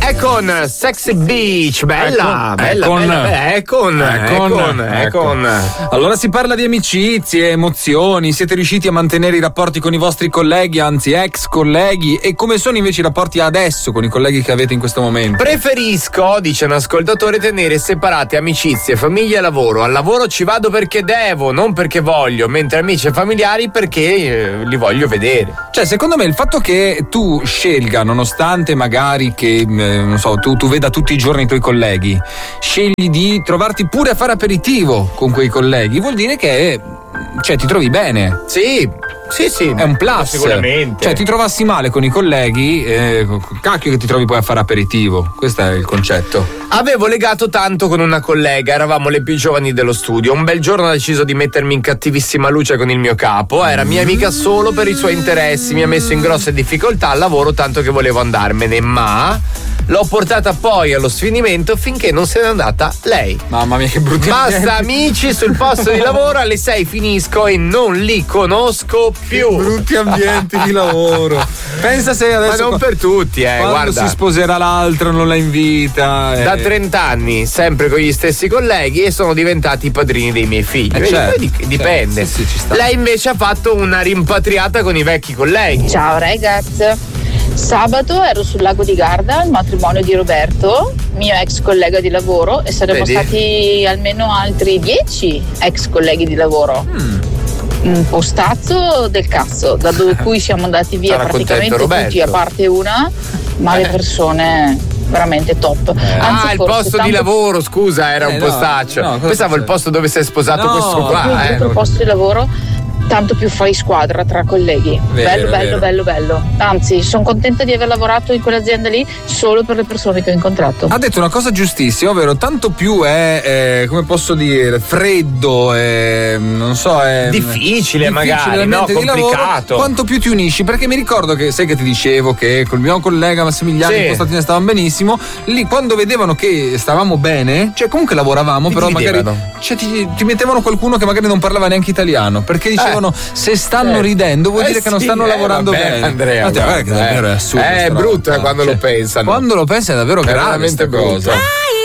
È con Sexy Beach, bella. Allora si parla di amicizie, emozioni, siete riusciti a mantenere i rapporti con i vostri colleghi, anzi ex colleghi, e come sono invece i rapporti adesso con i colleghi che avete in questo momento? Preferisco, dice un ascoltatore, tenere separate amicizie, famiglia e lavoro. Al lavoro ci vado perché devo, non perché voglio, mentre amici e familiari perché li voglio vedere. Cioè, secondo me il fatto che tu scelga, nonostante magari che non so, tu veda tutti i giorni i tuoi colleghi, scegli di trovarti pure a fare aperitivo con quei colleghi, vuol dire che ti trovi bene. Sì, è un plus. Sicuramente. Cioè, ti trovassi male con i colleghi, cacchio che ti trovi poi a fare aperitivo. Questo è il concetto. Avevo legato tanto con una collega, eravamo le più giovani dello studio. Un bel giorno ho deciso di mettermi in cattivissima luce con il mio capo. Era mia amica solo per i suoi interessi, mi ha messo in grosse difficoltà al lavoro, tanto che volevo andarmene, ma l'ho portata poi allo sfinimento finché non se n'è andata lei. Mamma mia, che brutti Basta amici sul posto di lavoro, alle 6 finisco e non li conosco più. Che brutti ambienti di lavoro. Pensa se adesso. Ma non per tutti, quando guarda. si sposerà l'altro non la invita. Da 30 anni, sempre con gli stessi colleghi, e sono diventati i padrini dei miei figli. Certo, poi dipende. Sì, ci sta. Lei invece ha fatto una rimpatriata con i vecchi colleghi. Ciao ragazzi. Sabato ero sul lago di Garda al matrimonio di Roberto, mio ex collega di lavoro, e saremmo stati almeno altri 10 ex colleghi di lavoro. Un postazzo del cazzo, da cui siamo andati via praticamente tutti a parte una, ma le persone veramente top. Anzi, il posto di lavoro, scusa, era un postaccio. Pensavo il posto dove si è sposato questo qua. Il posto di lavoro, tanto più fai squadra tra colleghi. Bello. Anzi, sono contenta di aver lavorato in quell'azienda lì solo per le persone che ho incontrato. Ha detto una cosa giustissima, ovvero tanto più è come posso dire, freddo, non so, è difficile magari, no, complicato, lavoro, quanto più ti unisci, perché mi ricordo che sai che ti dicevo che col mio collega Massimiliano in Costatina stavamo benissimo, lì quando vedevano che stavamo bene, cioè comunque lavoravamo, però magari ti mettevano qualcuno che magari non parlava neanche italiano, perché dicevano se stanno ridendo vuol dire che non stanno lavorando bene. Andrea, guarda che davvero è assurdo. È brutto quando lo pensano. Quando lo pensi è davvero grave questa cosa.